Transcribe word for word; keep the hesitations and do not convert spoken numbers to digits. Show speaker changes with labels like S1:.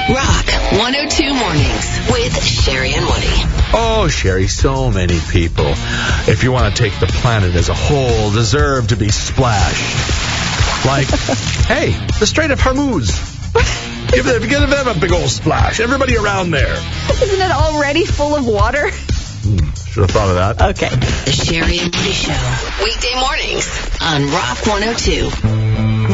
S1: Rock one oh two Mornings with Sherry and Woody.
S2: Oh, Sherry, so many people, if you want to take the planet as a whole, deserve to be splashed. Like, hey, the Strait of Hormuz. Give them, give them a big old splash. Everybody around there.
S3: Isn't it already full of water?
S2: Hmm, should have thought of that.
S3: Okay.
S1: The Sherry and Woody Show. Weekday mornings on Rock one oh two.